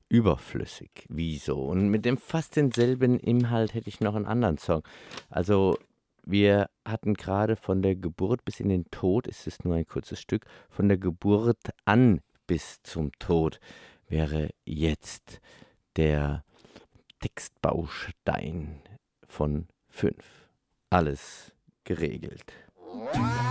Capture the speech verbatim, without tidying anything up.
überflüssig. Wieso? Und mit dem fast denselben Inhalt hätte ich noch einen anderen Song. Also, wir hatten gerade von der Geburt bis in den Tod, ist es nur ein kurzes Stück, von der Geburt an bis zum Tod wäre jetzt der Textbaustein von fünf. Alles geregelt.